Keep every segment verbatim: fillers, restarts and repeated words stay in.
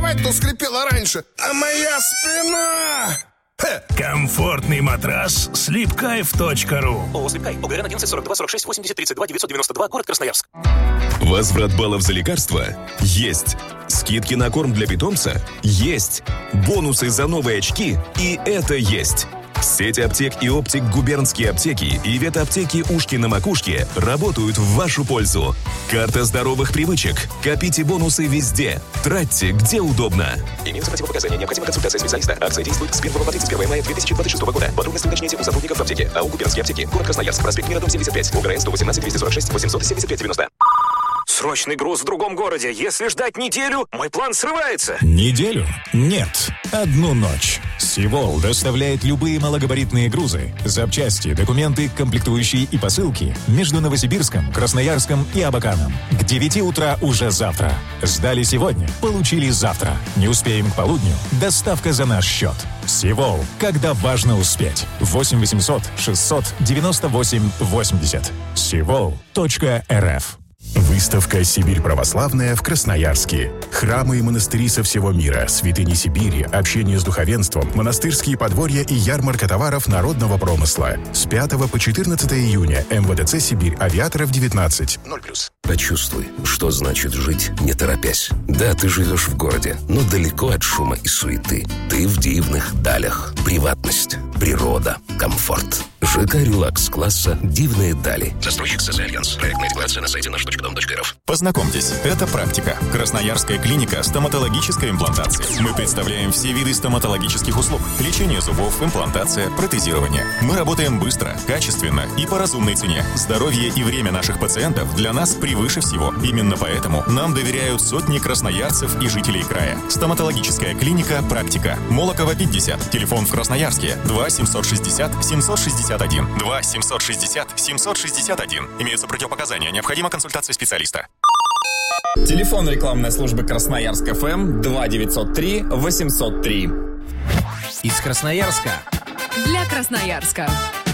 кровать-то скрипела раньше, а моя спина... Хе. Комфортный матрас слипкайф точка ру. ООО «Слипкай», ОГРН одиннадцать сорок два сорок шесть восемьдесят тридцать два девятьсот девяносто два, город Красноярск. Возврат баллов за лекарства? Есть. Скидки на корм для питомца? Есть. Бонусы за новые очки? И это есть. Сеть аптек и оптик «Губернские аптеки» и ветаптеки «Ушки на макушке» работают в вашу пользу. Карта здоровых привычек. Копите бонусы везде. Тратьте, где удобно. Имеются противопоказания. Необходима консультация специалиста. Акция действует с первого по тридцать первое мая две тысячи двадцать шестого года. Подробности уточните у сотрудников аптеки. АО «Губернские аптеки», город Красноярск, проспект Мира, дом семьдесят пять, ОГРН сто восемнадцать двести сорок шесть восемьсот семьдесят пять девяносто. Срочный груз в другом городе. Если ждать неделю, мой план срывается. Неделю? Нет. Одну ночь. Сивол доставляет любые малогабаритные грузы, запчасти, документы, комплектующие и посылки между Новосибирском, Красноярском и Абаканом. К девяти утра уже завтра. Сдали сегодня, получили завтра. Не успеем к полудню? Доставка за наш счет. Сивол. Когда важно успеть. восемь восемьсот шестьсот девяносто восемь восемьдесят. сивол точка эр эф. Выставка «Сибирь православная» в Красноярске. Храмы и монастыри со всего мира, святыни Сибири, общение с духовенством, монастырские подворья и ярмарка товаров народного промысла. С пятого по четырнадцатое июня. эм вэ дэ цэ «Сибирь», Авиаторов девятнадцать. ноль плюс. Почувствуй, что значит жить, не торопясь. Да, ты живешь в городе, но далеко от шума и суеты. Ты в дивных далях. Приватность, природа, комфорт. ЖК «Релакс» класса «Дивные дали». Застройщик СС «Альянс». Проектная декларация на сайте наш точка дом точка эр эф. Познакомьтесь, это практика. Красноярская клиника стоматологической имплантации. Мы представляем все виды стоматологических услуг. Лечение зубов, имплантация, протезирование. Мы работаем быстро, качественно и по разумной цене. Здоровье и время наших пациентов для нас превыше всего. Именно поэтому нам доверяют сотни красноярцев и жителей края. Стоматологическая клиника «Практика». Молокова, пятьдесят. Телефон в Красноярске два семьсот шестьдесят семьсот шестьдесят один. два семьсот шестьдесят семьсот шестьдесят один. Имеются противопоказания. Необходима консультация специалиста. Телефон рекламной службы Красноярск эф эм два девятьсот три восемьсот три. Из Красноярска. Для Красноярска.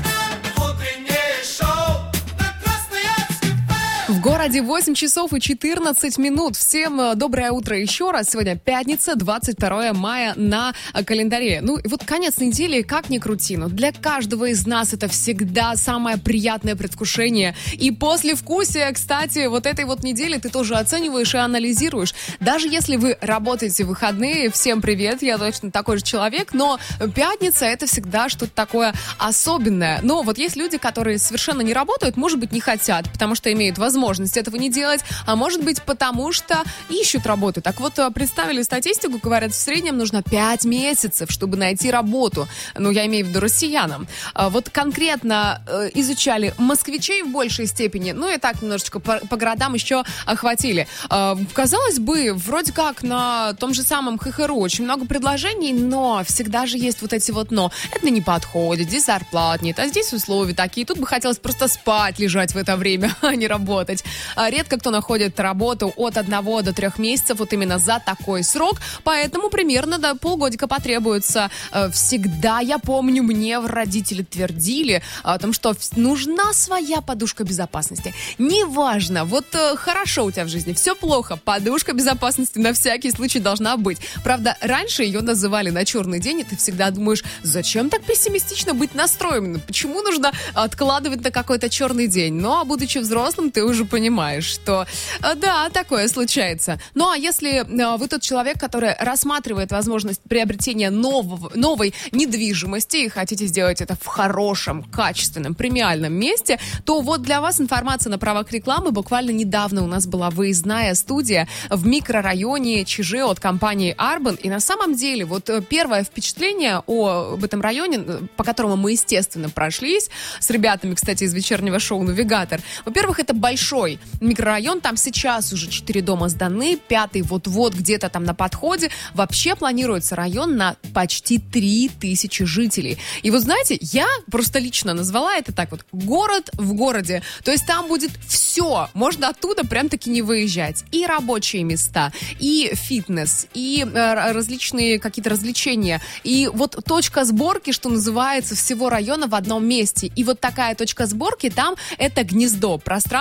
В городе восемь часов и четырнадцать минут. Всем доброе утро еще раз. Сегодня пятница, двадцать второе мая на календаре. Ну и вот конец недели, как ни крути, но для каждого из нас это всегда самое приятное предвкушение. И послевкусие, кстати, вот этой вот недели ты тоже оцениваешь и анализируешь. Даже если вы работаете в выходные, всем привет, я точно такой же человек, но пятница это всегда что-то такое особенное. Но вот есть люди, которые совершенно не работают, может быть, не хотят, потому что имеют возможность возможность этого не делать, а может быть потому, что ищут работу. Так вот, представили статистику, говорят, в среднем нужно пять месяцев, чтобы найти работу. Ну, я имею в виду россиянам. Вот конкретно изучали москвичей в большей степени, ну и так немножечко по, по городам еще охватили. Казалось бы, вроде как на том же самом ха ха ру очень много предложений, но всегда же есть вот эти вот но. Это не подходит, здесь зарплат нет, а здесь условия такие. Тут бы хотелось просто спать, лежать в это время, а не работать. Редко кто находит работу от одного до трех месяцев вот именно за такой срок, поэтому примерно до полгодика потребуется. Всегда, я помню, мне родители твердили о том, что нужна своя подушка безопасности. Неважно, вот хорошо у тебя в жизни, все плохо, подушка безопасности на всякий случай должна быть. Правда, раньше ее называли на черный день, и ты всегда думаешь, зачем так пессимистично быть настроенным? Почему нужно откладывать на какой-то черный день? Ну, а будучи взрослым, ты уже понимаешь, что да, такое случается. Ну, а если вы тот человек, который рассматривает возможность приобретения нового, новой недвижимости и хотите сделать это в хорошем, качественном, премиальном месте, то вот для вас информация на правах рекламы. Буквально недавно у нас была выездная студия в микрорайоне Чижи от компании Арбан. И на самом деле, вот первое впечатление об этом районе, по которому мы, естественно, прошлись с ребятами, кстати, из вечернего шоу «Навигатор». Во-первых, это большой микрорайон, там сейчас уже четыре дома сданы, пятый вот-вот где-то там на подходе. Вообще планируется район на почти три тысячи жителей. И вот знаете, я просто лично назвала это так вот, город в городе. То есть там будет все, можно оттуда прям-таки не выезжать. И рабочие места, и фитнес, и э, различные какие-то развлечения, и вот точка сборки, что называется, всего района в одном месте. И вот такая точка сборки там, это гнездо, пространство, которое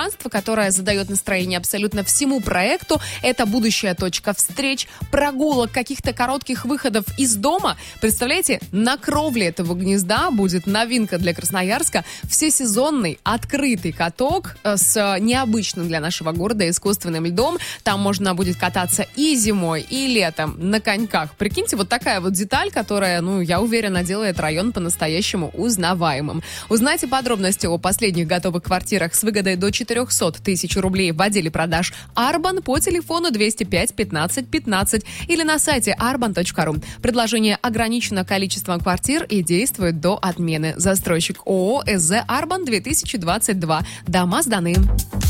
которая задает настроение абсолютно всему проекту. Это будущая точка встреч, прогулок, каких-то коротких выходов из дома. Представляете, на кровле этого гнезда будет новинка для Красноярска. Всесезонный открытый каток с необычным для нашего города искусственным льдом. Там можно будет кататься и зимой, и летом на коньках. Прикиньте, вот такая вот деталь, которая, ну, я уверена, делает район по-настоящему узнаваемым. Узнайте подробности о последних готовых квартирах с выгодой до четыреста тысяч рублей в отделе продаж Арбан по телефону двести пять пятнадцать пятнадцать или на сайте арбан точка ру. Предложение ограничено количеством квартир и действует до отмены. Застройщик ООО СЗ Арбан две тысячи двадцать два. Дома сданы.